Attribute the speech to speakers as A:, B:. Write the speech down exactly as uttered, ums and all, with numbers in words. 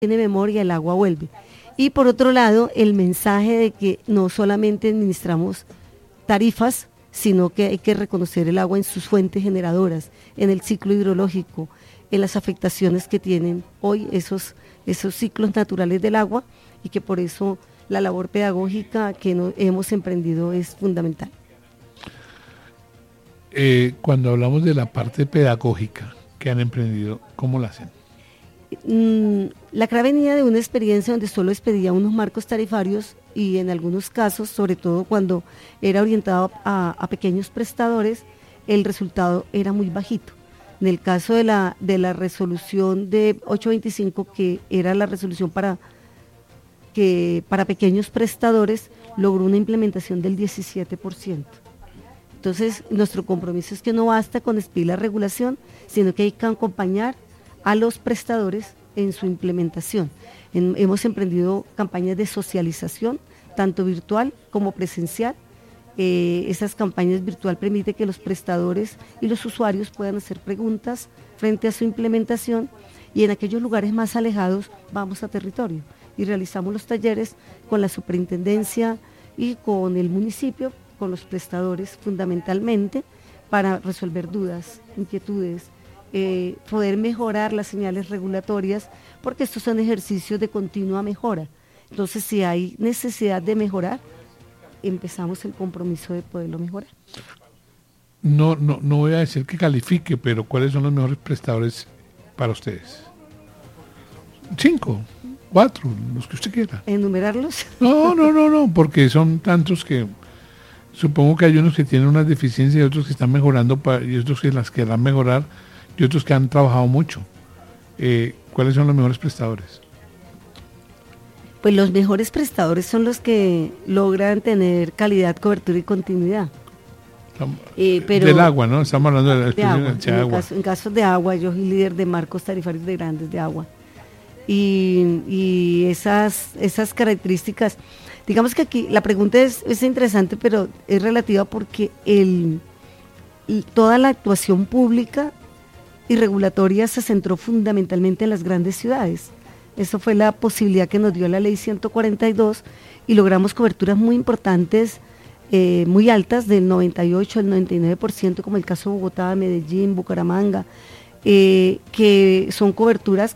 A: tiene memoria, el agua vuelve. Y por otro lado, el mensaje de que no solamente administramos tarifas, sino que hay que reconocer el agua en sus fuentes generadoras, en el ciclo hidrológico, en las afectaciones que tienen hoy esos, esos ciclos naturales del agua, y que por eso la labor pedagógica que no, hemos emprendido es fundamental.
B: Eh, cuando hablamos de la parte pedagógica que han emprendido, ¿cómo la hacen?
A: La C R A venía de una experiencia donde solo expedía unos marcos tarifarios y en algunos casos, sobre todo cuando era orientado a, a pequeños prestadores, el resultado era muy bajito. En el caso de la, de la resolución de ochocientos veinticinco, que era la resolución para, que, para pequeños prestadores, logró una implementación del diecisiete por ciento. Entonces, nuestro compromiso es que no basta con expedir la regulación, sino que hay que acompañar a los prestadores en su implementación. En, hemos emprendido campañas de socialización, tanto virtual como presencial. Eh, esas campañas virtual permiten que los prestadores y los usuarios puedan hacer preguntas frente a su implementación, y en aquellos lugares más alejados vamos a territorio y realizamos los talleres con la superintendencia y con el municipio, con los prestadores fundamentalmente, para resolver dudas, inquietudes, Eh, poder mejorar las señales regulatorias, porque estos son ejercicios de continua mejora. Entonces, si hay necesidad de mejorar, empezamos el compromiso de poderlo mejorar.
B: No, no, no voy a decir que califique, pero ¿cuáles son los mejores prestadores para ustedes? Cinco, cuatro, los que usted quiera.
A: ¿Enumerarlos?
B: No, no, no, no, porque son tantos que supongo que hay unos que tienen unas deficiencias y otros que están mejorando para, y otros que las querrán mejorar, y otros que han trabajado mucho. Eh, ¿Cuáles son los mejores prestadores?
A: Pues los mejores prestadores son los que logran tener calidad, cobertura y continuidad.
B: Eh, pero del agua, ¿no? Estamos hablando de, la
A: de agua.
B: De
A: en,
B: agua.
A: Caso, en casos de agua, yo soy líder de marcos tarifarios de grandes de agua. Y, y esas, esas características, digamos que aquí la pregunta es, es interesante, pero es relativa porque el, toda la actuación pública y regulatoria se centró fundamentalmente en las grandes ciudades. Eso fue la posibilidad que nos dio la ley ciento cuarenta y dos, y logramos coberturas muy importantes, eh, muy altas, del noventa y ocho al noventa y nueve por ciento, como el caso de Bogotá, Medellín, Bucaramanga, eh, que son coberturas